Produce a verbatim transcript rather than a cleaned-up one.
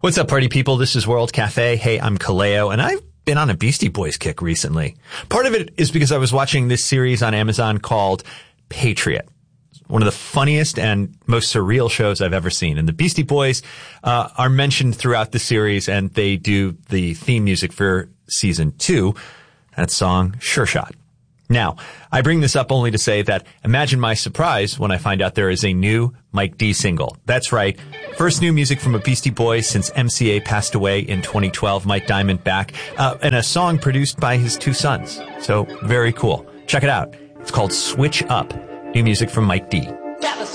What's up, party people? This is World Cafe. Hey, I'm Kaleo, and I've been on a Beastie Boys kick recently. Part of it is because I was watching this series on Amazon called Patriot. One of the funniest and most surreal shows I've ever seen. And the Beastie Boys uh, are mentioned throughout the series, and they do the theme music for season two. That song, Sure Shot. Now, I bring this up only to say that imagine my surprise when I find out there is a new Mike D single. That's right. First new music from a Beastie Boy since M C A passed away in twenty twelve, Mike Diamondback, uh, and a song produced by his two sons. So, very cool. Check it out. It's called Switch Up. New music from Mike D.